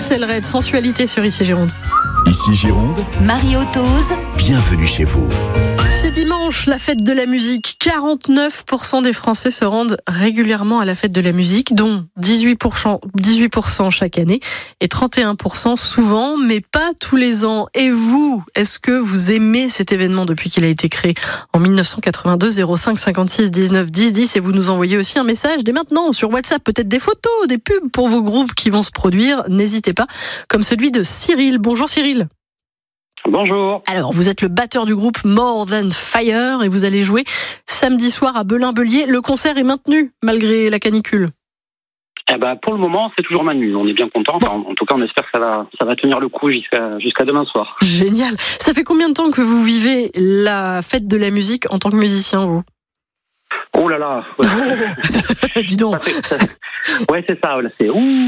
Red, sensualité sur Ici Gironde. Ici Gironde, Marie-Otose, bienvenue chez vous. C'est dimanche, la fête de la musique. 49% des Français se rendent régulièrement à la fête de la musique, dont 18% chaque année et 31% souvent, mais pas tous les ans. Et vous, est-ce que vous aimez cet événement depuis qu'il a été créé en 1982 05 56 19 10 10 et vous nous envoyez aussi un message dès maintenant sur WhatsApp, peut-être des photos, des pubs pour vos groupes qui vont se produire, n'hésitez pas, comme celui de Cyril. Bonjour Cyril. Bonjour. Alors, vous êtes le batteur du groupe More Than Fire et vous allez jouer samedi soir à Belin-Bellier. Le concert est maintenu malgré la canicule. Pour le moment, c'est toujours maintenu. On est bien content. En tout cas, on espère que ça va tenir le coup jusqu'à demain soir. Génial. Ça fait combien de temps que vous vivez la fête de la musique en tant que musicien, vous ? Oh là là. Dis donc. Ouais, c'est ça. Là, c'est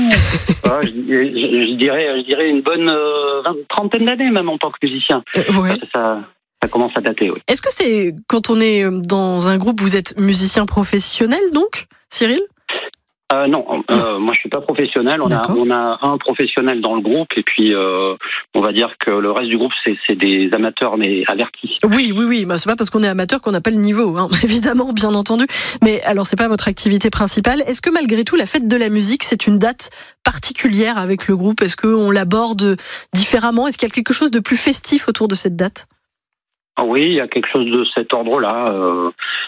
je dirais une bonne trentaine d'années même en tant que musicien. Ouais. Ça commence à dater. Oui. Est-ce que c'est quand on est dans un groupe, vous êtes musicien professionnel donc, Cyril ? Non, moi je suis pas professionnel. On a un professionnel dans le groupe et puis on va dire que le reste du groupe c'est des amateurs mais avertis. Oui. C'est pas parce qu'on est amateur qu'on n'a pas le niveau, hein. Évidemment, bien entendu. Mais alors c'est pas votre activité principale. Est-ce que malgré tout la fête de la musique c'est une date particulière avec le groupe ? Est-ce qu'on l'aborde différemment ? Est-ce qu'il y a quelque chose de plus festif autour de cette date ? Oui, il y a quelque chose de cet ordre-là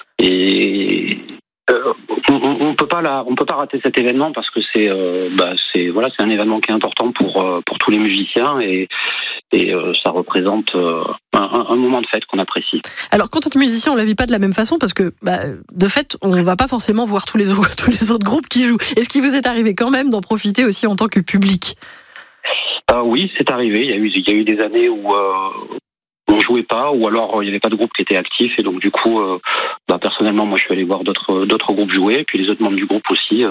on peut pas rater cet événement parce que c'est un événement qui est important pour tous les musiciens et ça représente un moment de fête qu'on apprécie. Alors quand on est musicien, on la vit pas de la même façon parce que de fait, on va pas forcément voir tous les autres groupes qui jouent. Est-ce qu'il vous est arrivé quand même d'en profiter aussi en tant que public ? Oui, c'est arrivé. Il y a eu des années où on jouait pas, ou alors il y avait pas de groupe qui était actif, et donc du coup, personnellement, moi je suis allé voir d'autres groupes jouer, et puis les autres membres du groupe aussi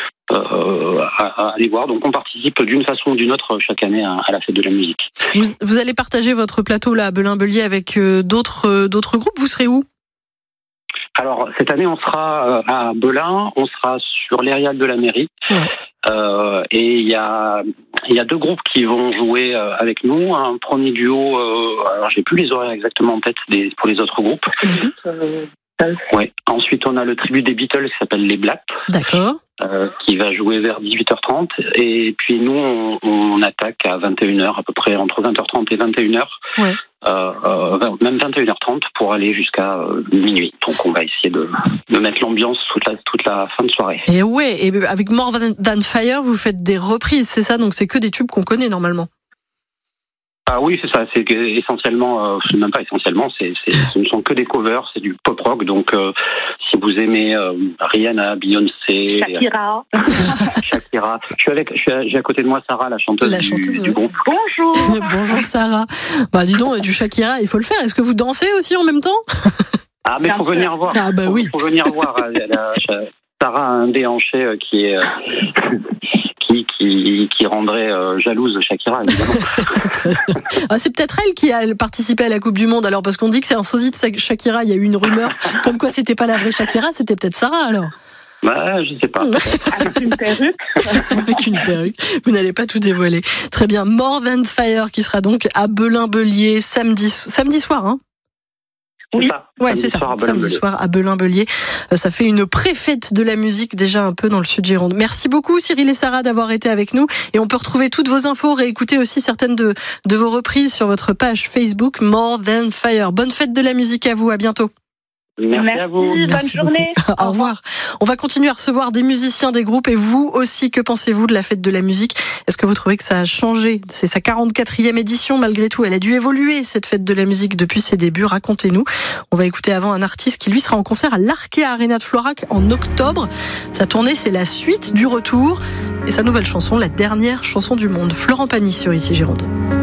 à aller voir. Donc on participe d'une façon ou d'une autre chaque année à la fête de la musique. Vous allez partager votre plateau là à Belin-Bellier avec d'autres groupes. Vous serez où ? Alors cette année on sera à Belin, on sera sur l'Érial de la mairie. Ouais. Et il y a deux groupes qui vont jouer avec nous. Un premier duo, alors j'ai plus les horaires exactement en tête pour les autres groupes. Ouais. Ensuite on a le tribut des Beatles qui s'appelle les Blacks. D'accord. Qui va jouer vers 18h30. Et puis nous on attaque à 21h à peu près, entre 20h30 et 21h. Ouais. Même 21h30 pour aller jusqu'à minuit. Donc on va essayer de mettre l'ambiance toute la fin de soirée. Et ouais, et avec More Than Fire, vous faites des reprises, c'est ça ? Donc c'est que des tubes qu'on connaît normalement. Ah oui, c'est ça. C'est essentiellement, même pas essentiellement, ce ne sont que des covers, c'est du pop rock. Donc si vous aimez Rihanna, Beyoncé, Shakira, j'ai à côté de moi Sarah, la chanteuse du groupe. Bonjour. Bonjour Sarah. Dis donc, du Shakira, il faut le faire. Est-ce que vous dansez aussi en même temps ? Ah mais faut venir voir. Ah oui. Faut venir voir. Sarah a un déhanché qui est qui rendrait jalouse Shakira, évidemment. C'est peut-être elle qui a participé à la Coupe du Monde, alors, parce qu'on dit que c'est un sosie de Shakira. Il y a eu une rumeur comme quoi c'était pas la vraie Shakira, c'était peut-être Sarah alors. Je sais pas. Avec une perruque. Avec une perruque. Vous n'allez pas tout dévoiler. Très bien. More Than Fire qui sera donc à Belin-Bellier samedi soir, hein. Oui, c'est ça. Samedi soir à Belin-Bellier. Ça fait une pré-fête de la musique déjà un peu dans le sud Gironde. Merci beaucoup Cyril et Sarah d'avoir été avec nous. Et on peut retrouver toutes vos infos, réécouter aussi certaines de vos reprises sur votre page Facebook More Than Fire. Bonne fête de la musique à vous, à bientôt. Merci à vous. Bonne journée. Au revoir. On va continuer à recevoir des musiciens, des groupes, et vous aussi, que pensez-vous de la fête de la musique ? Est-ce que vous trouvez que ça a changé ? C'est sa 44e édition malgré tout. Elle a dû évoluer cette fête de la musique depuis ses débuts. Racontez-nous. On va écouter avant un artiste qui lui sera en concert à l'Arkea Arena de Florac en octobre. Sa tournée, c'est la suite du retour et sa nouvelle chanson, la dernière chanson du monde. Florent Pagny sur Ici Gironde.